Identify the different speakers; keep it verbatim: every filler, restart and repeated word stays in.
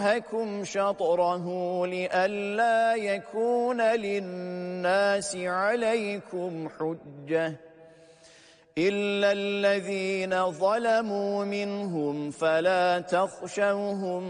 Speaker 1: ننهكم شطره لئلا يكون للناس عليكم حجة إلا الذين ظلموا منهم فلا تخشوهم